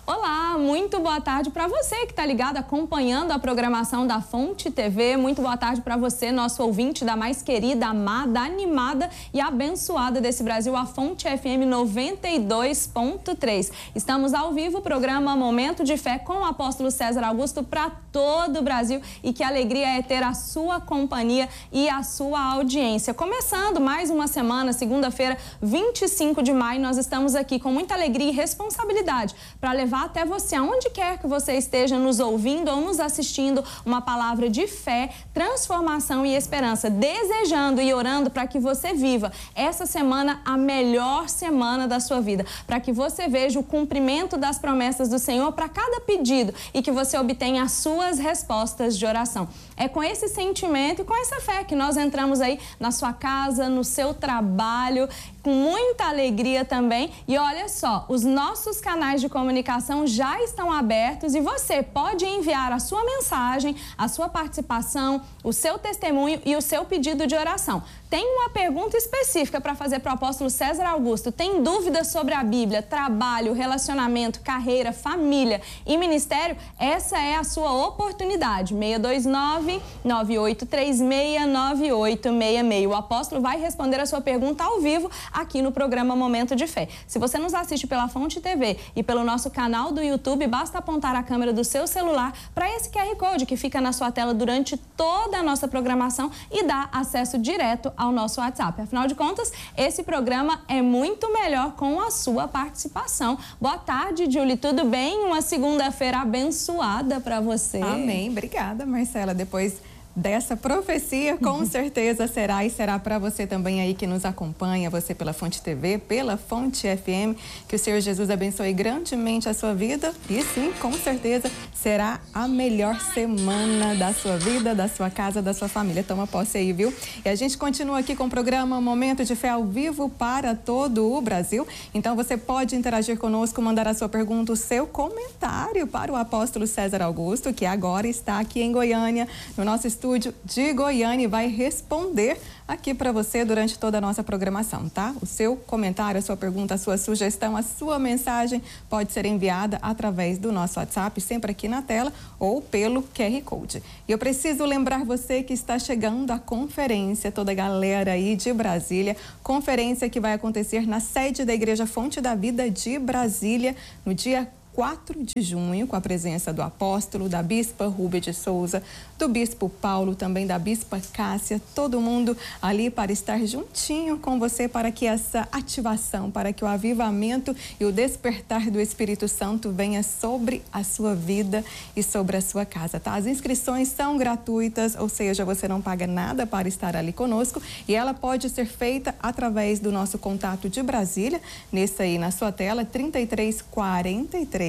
Olá, muito boa tarde para você que está ligado, acompanhando a programação da Fonte TV. Muito boa tarde para você, nosso ouvinte da mais querida, amada, animada e abençoada desse Brasil, a Fonte FM 92.3. Estamos ao vivo, programa Momento de Fé com o apóstolo César Augusto para todo o Brasil, e que alegria é ter a sua companhia e a sua audiência. Começando mais uma semana, segunda-feira, 25 de maio, nós estamos aqui com muita alegria e responsabilidade para levar até você, aonde quer que você esteja nos ouvindo ou nos assistindo, uma palavra de fé, transformação e esperança, desejando e orando para que você viva essa semana a melhor semana da sua vida, para que você veja o cumprimento das promessas do Senhor para cada pedido e que você obtenha as suas respostas de oração. É com esse sentimento e com essa fé que nós entramos aí na sua casa, no seu trabalho, com muita alegria também. E olha só, os nossos canais de comunicação já estão abertos e você pode enviar a sua mensagem, a sua participação, o seu testemunho e o seu pedido de oração. Tem uma pergunta específica para fazer para o apóstolo César Augusto? Tem dúvidas sobre a Bíblia, trabalho, relacionamento, carreira, família e ministério? Essa é a sua oportunidade. 629-9836-9866. O apóstolo vai responder a sua pergunta ao vivo aqui no programa Momento de Fé. Se você nos assiste pela Fonte TV e pelo nosso canal do YouTube, basta apontar a câmera do seu celular para esse QR Code que fica na sua tela durante toda a nossa programação e dá acesso direto ao nosso WhatsApp. Afinal de contas, esse programa é muito melhor com a sua participação. Boa tarde, Julie. Tudo bem? Uma segunda-feira abençoada para você. Amém. Obrigada, Marcela. Depois dessa profecia, com certeza será, e será para você também aí que nos acompanha, você pela Fonte TV, pela Fonte FM, que o Senhor Jesus abençoe grandemente a sua vida e sim, com certeza será a melhor semana da sua vida, da sua casa, da sua família. Toma posse aí, viu? E a gente continua aqui com o programa Momento de Fé ao vivo para todo o Brasil. Então você pode interagir conosco, mandar a sua pergunta, o seu comentário para o apóstolo César Augusto, que agora está aqui em Goiânia, no nosso estúdio de Goiânia, e vai responder aqui para você durante toda a nossa programação, tá? O seu comentário, a sua pergunta, a sua sugestão, a sua mensagem pode ser enviada através do nosso WhatsApp, sempre aqui na tela, ou pelo QR Code. E eu preciso lembrar você que está chegando a conferência, toda a galera aí de Brasília, conferência que vai acontecer na sede da Igreja Fonte da Vida de Brasília, no dia 4 de junho, com a presença do apóstolo, da bispa Rúbia de Souza, do bispo Paulo, também da bispa Cássia, todo mundo ali para estar juntinho com você, para que essa ativação, para que o avivamento e o despertar do Espírito Santo venha sobre a sua vida e sobre a sua casa, tá? As inscrições são gratuitas, ou seja, você não paga nada para estar ali conosco, e ela pode ser feita através do nosso contato de Brasília, nesse aí na sua tela, 3343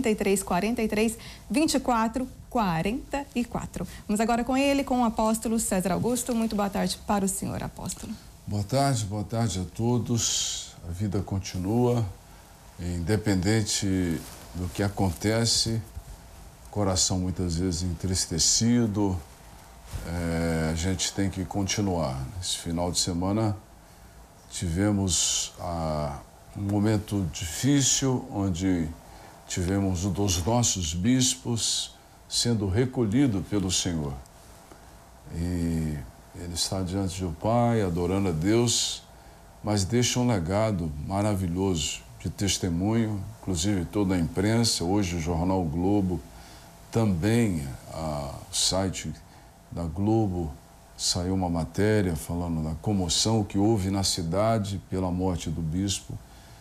24 44. Vamos agora com ele, com o apóstolo César Augusto. Muito boa tarde para o senhor, apóstolo. Boa tarde a todos. A vida continua, independente do que acontece, coração muitas vezes entristecido, a gente tem que continuar. Esse final de semana tivemos um momento difícil, onde tivemos um dos nossos bispos sendo recolhido pelo Senhor. E ele está diante do Pai, adorando a Deus, mas deixa um legado maravilhoso de testemunho, inclusive toda a imprensa, hoje o jornal o Globo, também o site da Globo, saiu uma matéria falando da comoção que houve na cidade pela morte do bispo,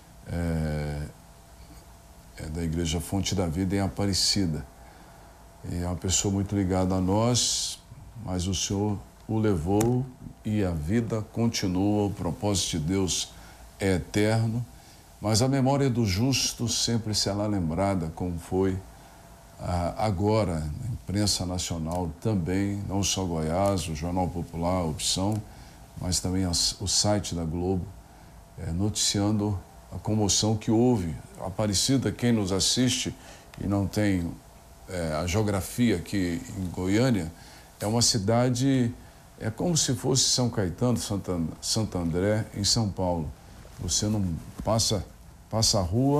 da Igreja Fonte da Vida em Aparecida. E é uma pessoa muito ligada a nós, mas o Senhor o levou e a vida continua, o propósito de Deus é eterno, mas a memória do justo sempre será lembrada, como foi agora na imprensa nacional também, não só Goiás, o Jornal Popular, a Opção, mas também o site da Globo, noticiando a comoção que houve. Aparecida, quem nos assiste e não tem a geografia aqui em Goiânia, é uma cidade, é como se fosse São Caetano, Santo André, em São Paulo. Você não passa a rua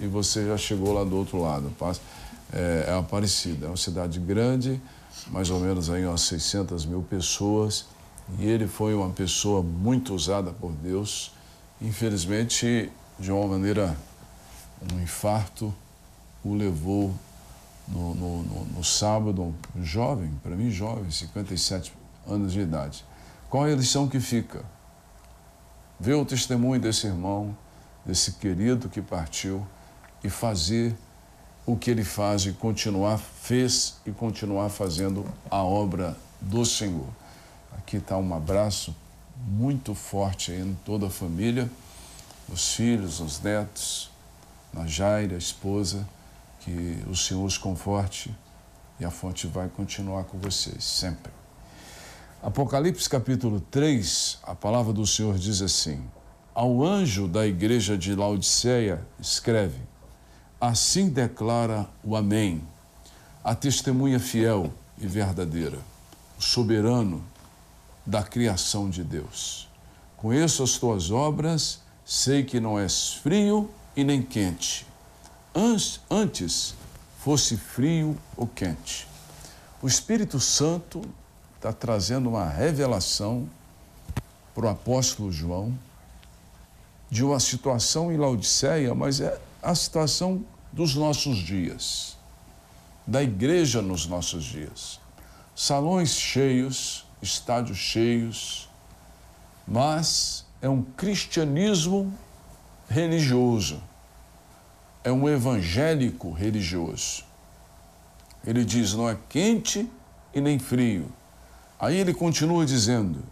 e você já chegou lá do outro lado. É Aparecida, é uma cidade grande, mais ou menos aí umas 600 mil pessoas, e ele foi uma pessoa muito usada por Deus. Infelizmente, de uma maneira, um infarto o levou no sábado, jovem, para mim jovem, 57 anos de idade. Qual é a lição que fica? Ver o testemunho desse irmão, desse querido que partiu, e fazer o que ele faz e fez e continuar fazendo a obra do Senhor. Aqui está um abraço muito forte aí em toda a família, os filhos, os netos, na Jaire, a esposa, que o Senhor os conforte e a fonte vai continuar com vocês, sempre. Apocalipse capítulo 3, a palavra do Senhor diz assim: ao anjo da igreja de Laodiceia, escreve: assim declara o Amém, a testemunha fiel e verdadeira, o soberano da criação de Deus. Conheço as tuas obras, sei que não és frio e nem quente. Antes fosse frio ou quente. O Espírito Santo está trazendo uma revelação para o apóstolo João de uma situação em Laodiceia, mas é a situação dos nossos dias, da igreja nos nossos dias. Salões cheios, estádios cheios, mas é um cristianismo religioso, é um evangélico religioso. Ele diz, não é quente e nem frio. Aí ele continua dizendo,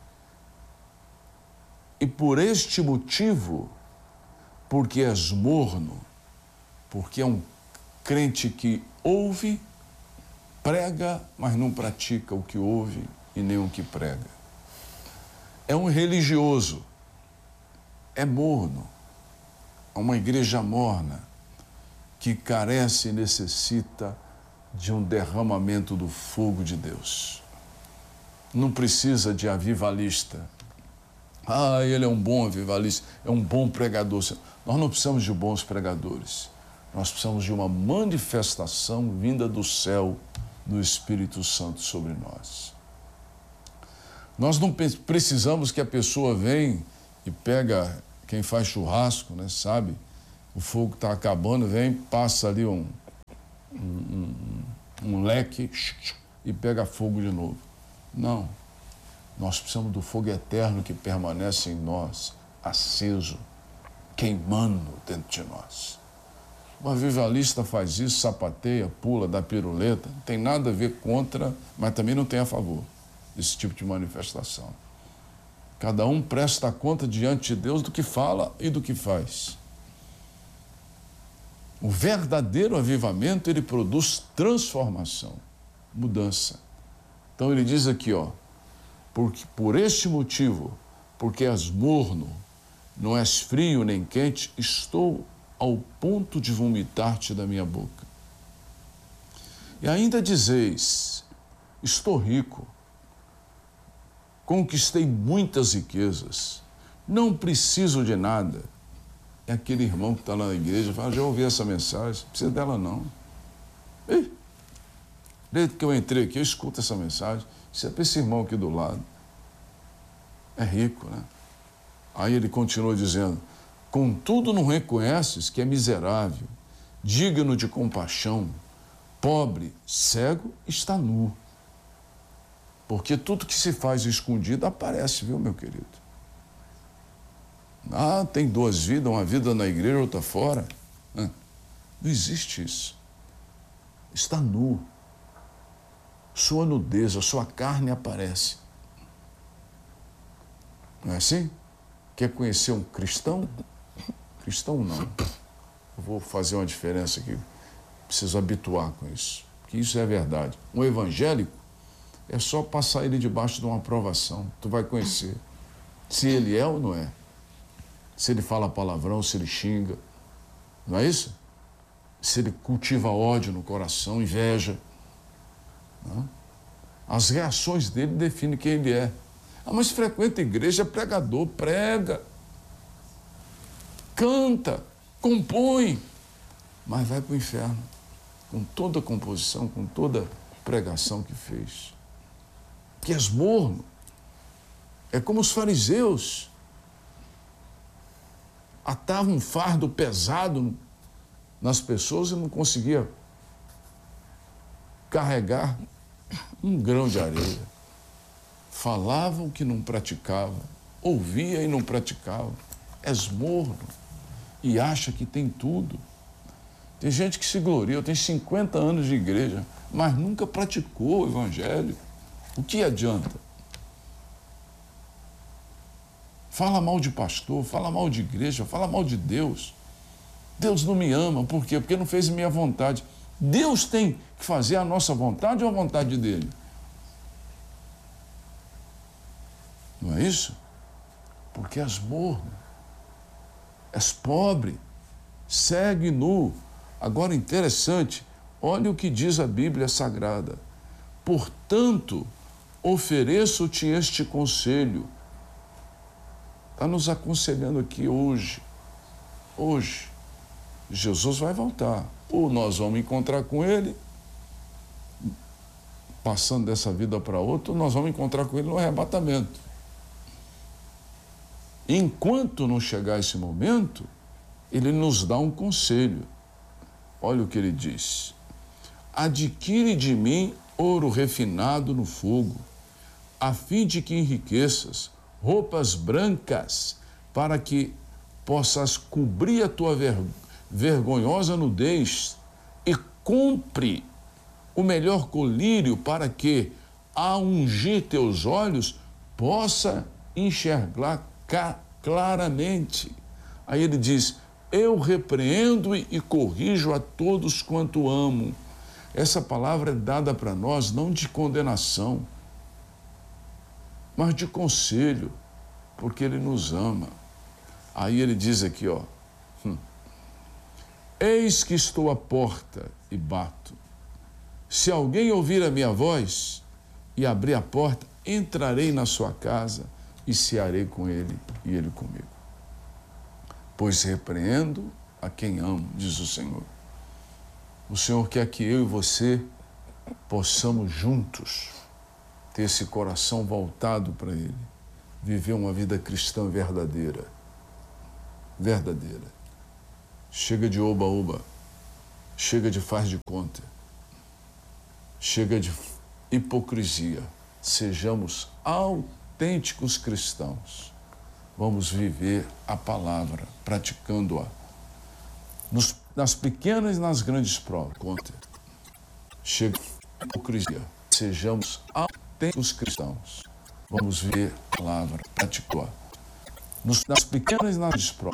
e por este motivo, porque és morno, porque é um crente que ouve, prega, mas não pratica o que ouve e nem o que prega. É um religioso, é morno, é uma igreja morna, que carece e necessita de um derramamento do fogo de Deus. Não precisa de avivalista. Ele é um bom avivalista, é um bom pregador. Nós não precisamos de bons pregadores. Nós precisamos de uma manifestação vinda do céu do Espírito Santo sobre nós. Nós não precisamos que a pessoa venha e pega, quem faz churrasco, né, sabe? O fogo está acabando, vem, passa ali um leque e pega fogo de novo. Não. Nós precisamos do fogo eterno que permanece em nós, aceso, queimando dentro de nós. O avivalista faz isso, sapateia, pula, dá piruleta, não tem nada a ver contra, mas também não tem a favor desse tipo de manifestação. Cada um presta conta diante de Deus do que fala e do que faz. O verdadeiro avivamento, ele produz transformação, mudança. Então ele diz aqui, porque por este motivo, porque és morno, não és frio nem quente, estou ao ponto de vomitar-te da minha boca. E ainda dizeis, estou rico, conquistei muitas riquezas, não preciso de nada. É aquele irmão que está lá na igreja e fala, já ouvi essa mensagem, não precisa dela não. Desde que eu entrei aqui, eu escuto essa mensagem, isso é para esse irmão aqui do lado. É rico, né? Aí ele continua dizendo, contudo não reconheces que é miserável, digno de compaixão, pobre, cego, está nu. Porque tudo que se faz escondido aparece, viu, meu querido? Tem duas vidas, uma vida na igreja, outra fora. Não existe isso. Está nu. Sua nudez, a sua carne aparece. Não é assim? Quer conhecer um cristão? Cristão não. Eu vou fazer uma diferença aqui. Preciso habituar com isso. Que isso é verdade. Um evangélico é só passar ele debaixo de uma aprovação. Tu vai conhecer se ele é ou não é. Se ele fala palavrão, se ele xinga. Não é isso? Se ele cultiva ódio no coração, inveja. Não? As reações dele definem quem ele é. Mas frequenta a igreja, é pregador, prega, canta, compõe, mas vai para o inferno, com toda a composição, com toda a pregação que fez. Que és morno. É como os fariseus. Atavam um fardo pesado nas pessoas e não conseguia carregar um grão de areia. Falavam que não praticavam, ouvia e não praticava. És morno e acha que tem tudo. Tem gente que se gloria, eu tenho 50 anos de igreja, mas nunca praticou o evangelho. O que adianta? Fala mal de pastor, fala mal de igreja, fala mal de Deus. Deus não me ama, por quê? Porque não fez minha vontade. Deus tem que fazer a nossa vontade ou a vontade dele? Não é isso? Porque és morno, és pobre, segue nu. Agora, interessante, olha o que diz a Bíblia Sagrada. Portanto, ofereço-te este conselho. Está nos aconselhando aqui hoje. Hoje, Jesus vai voltar. Ou nós vamos encontrar com ele, passando dessa vida para outra, ou nós vamos encontrar com ele no arrebatamento. Enquanto não chegar esse momento, ele nos dá um conselho. Olha o que ele diz. Adquire de mim ouro refinado no fogo, a fim de que enriqueças, roupas brancas, para que possas cobrir a tua vergonhosa nudez, e compre o melhor colírio, para que, a ungir teus olhos, possa enxergar claramente. Aí ele diz, eu repreendo e corrijo a todos quanto amo. Essa palavra é dada para nós não de condenação, mas de conselho, porque ele nos ama. Aí ele diz aqui, ó, eis que estou à porta e bato. Se alguém ouvir a minha voz e abrir a porta, entrarei na sua casa e cearei com ele e ele comigo. Pois repreendo a quem amo, diz o Senhor. O Senhor quer que eu e você possamos juntos ter esse coração voltado para Ele, viver uma vida cristã verdadeira. Verdadeira. Chega de oba-oba, chega de faz de conta, chega de hipocrisia. Sejamos autênticos cristãos. Vamos viver a palavra, praticando-a. Nas pequenas e nas grandes provas. Conta. Chega de hipocrisia. Sejamos autênticos cristãos. Vamos viver a palavra, praticando-a. Nas pequenas e nas grandes provas.